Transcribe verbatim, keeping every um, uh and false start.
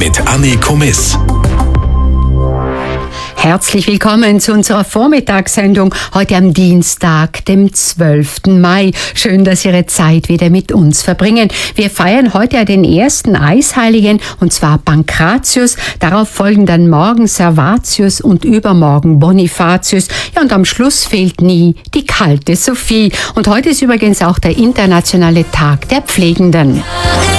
mit Anni Komiss. Herzlich willkommen zu unserer Vormittagssendung heute am Dienstag, dem zwölften Mai. Schön, dass Sie Ihre Zeit wieder mit uns verbringen. Wir feiern heute ja den ersten Eisheiligen, und zwar Pankratius. Darauf folgen dann morgen Servatius und übermorgen Bonifatius. Ja, und am Schluss fehlt nie die kalte Sophie. Und heute ist übrigens auch der internationale Tag der Pflegenden.